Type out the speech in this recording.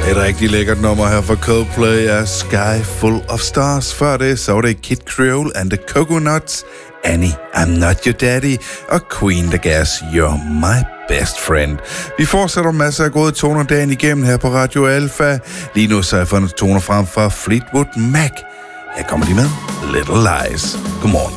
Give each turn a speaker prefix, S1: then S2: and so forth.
S1: Et rigtig lækkert nummer her fra Coldplay er Sky Full of Stars. Før det, så var det Kid Creole and the Coconuts, Annie, I'm Not Your Daddy, og Queen the Gas, You're My Best Friend. Vi fortsætter masser af gode toner dagen igennem her på Radio Alpha. Lige nu så har jeg fundet toner frem fra Fleetwood Mac. Her kommer de med Little Lies. Godmorgen.